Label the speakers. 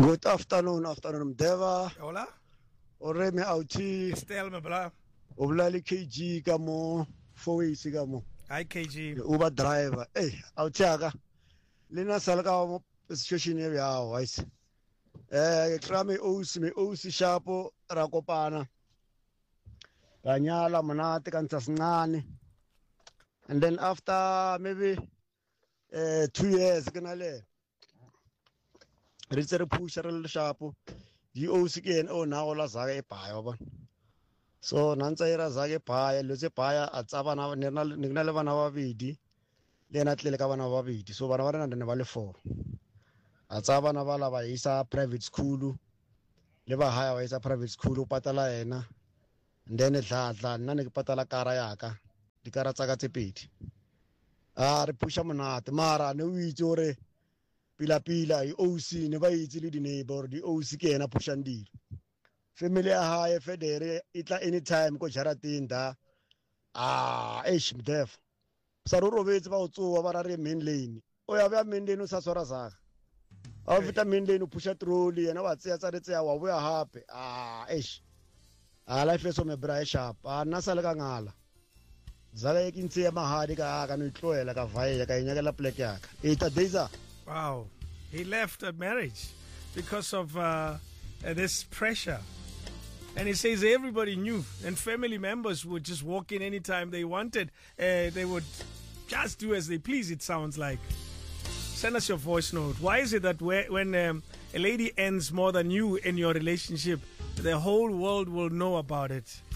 Speaker 1: Good afternoon, Deva.
Speaker 2: Hola.
Speaker 1: Ore me auti.
Speaker 2: Estel me bla.
Speaker 1: Oblali KG kamo. Foisi kamo.
Speaker 2: Hi KG.
Speaker 1: Uber driver. Hey, autiaga. Lina salga mo situation ya wise. Krame osi shapo rakopana. Kanyala manate kansasngane. And then after maybe 2 years kanale. Ritse re pusha re le shapo di OCKN o na go la zaga e paya ba so nantsa ira zaga e paya le tse paya a tsa bana ne na le bana ba bedi le na tle le ka bana ba bedi so bana ba rena ne ba le 4 a tsa bana ba la ba isa private school le ba haya ba isa private school o patala ena and then dladla nna ne ke patala kara yaka dikara tsa ka tse pedi re pusha monate mara ne o itse ore pila I OC ne ba itse le di neighbor di OC ke ena pushang dilo family ya hae federe itla anytime ko jarateng da mdef sa ro robetse ba o tsoa ba ra re main lane o ya ba main lane o sa swara zaga a fita main lane o pusha trolley yena wa tseya tsa re tseya wa boya hape life so me bra sharp nna sa le ka ngala zaga e kintse ya mahadi ka no itloela ka vae ka inyakela plek yaka eta deza.
Speaker 2: Wow, he left a marriage because of this pressure. And he says everybody knew, and family members would just walk in anytime they wanted. They would just do as they please, it sounds like. Send us your voice note. Why is it that when a lady ends more than you in your relationship, the whole world will know about it?